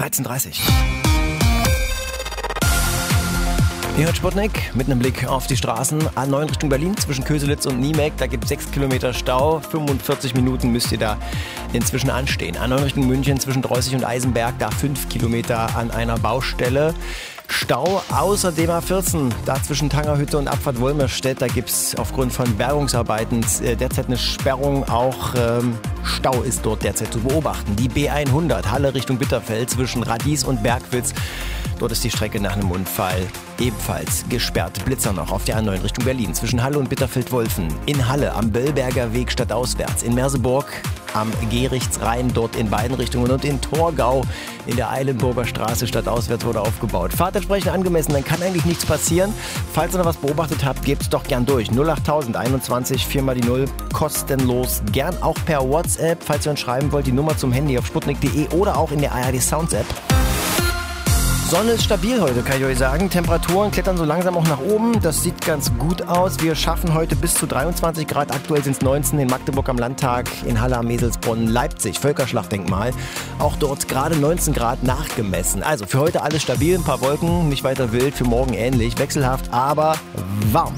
13:30 Uhr. Ihr hört Sputnik mit einem Blick auf die Straßen. A9 Richtung Berlin zwischen Köselitz und Niemek. Da gibt es 6 Kilometer Stau. 45 Minuten müsst ihr da inzwischen anstehen. A9 Richtung München zwischen Dreußig und Eisenberg. Da 5 Kilometer an einer Baustelle. Stau außerdem A14, da zwischen Tangerhütte und Abfahrt Wolmerstedt. Da gibt es aufgrund von Bergungsarbeiten derzeit eine Sperrung. Auch Stau ist dort derzeit zu beobachten. Die B100 Halle Richtung Bitterfeld zwischen Radies und Bergwitz. Dort ist die Strecke nach einem Unfall ebenfalls gesperrt. Blitzer noch auf der A9 Richtung Berlin zwischen Halle und Bitterfeld-Wolfen. In Halle am Böllberger Weg stadtauswärts. In Merseburg am Gerichtsrhein, dort in beiden Richtungen. Und in Torgau in der Eilenburger Straße stadtauswärts wurde aufgebaut. Fahrt entsprechend angemessen, dann kann eigentlich nichts passieren. Falls ihr noch was beobachtet habt, gebt es doch gern durch. 08000 21 4 mal die 0, kostenlos. Gern auch per WhatsApp, falls ihr uns schreiben wollt, die Nummer zum Handy auf sputnik.de oder auch in der ARD Sounds App. Sonne ist stabil heute, kann ich euch sagen. Temperaturen klettern so langsam auch nach oben. Das sieht ganz gut aus. Wir schaffen heute bis zu 23 Grad. Aktuell sind es 19 in Magdeburg am Landtag, in Halle am Meselsbronn, Leipzig, Völkerschlachtdenkmal. Auch dort gerade 19 Grad nachgemessen. Also für heute alles stabil, ein paar Wolken, nicht weiter wild. Für morgen ähnlich, wechselhaft, aber warm.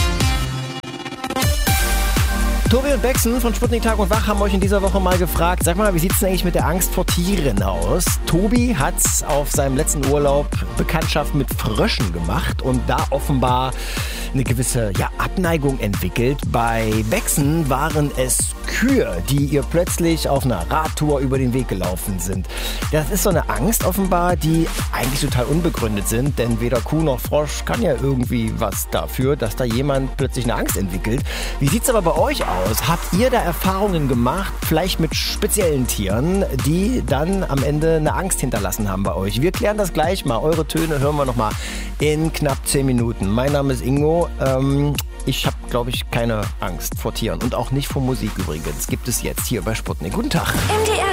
Tobi und Bexen von Sputnik Tag und Wach haben euch in dieser Woche mal gefragt, sag mal, wie sieht's denn eigentlich mit der Angst vor Tieren aus? Tobi hat auf seinem letzten Urlaub Bekanntschaft mit Fröschen gemacht und da offenbar eine gewisse Abneigung entwickelt. Bei Bexen waren es Kühe, die ihr plötzlich auf einer Radtour über den Weg gelaufen sind. Das ist so eine Angst offenbar, die eigentlich total unbegründet sind, denn weder Kuh noch Frosch kann ja irgendwie was dafür, dass da jemand plötzlich eine Angst entwickelt. Wie sieht's aber bei euch aus? Habt ihr da Erfahrungen gemacht, vielleicht mit speziellen Tieren, die dann am Ende eine Angst hinterlassen haben bei euch? Wir klären das gleich mal. Eure Töne hören wir nochmal in knapp 10 Minuten. Mein Name ist Ingo. Ich habe, glaube ich, keine Angst vor Tieren und auch nicht vor Musik übrigens. Gibt es jetzt hier bei Sputnik. Guten Tag. MDR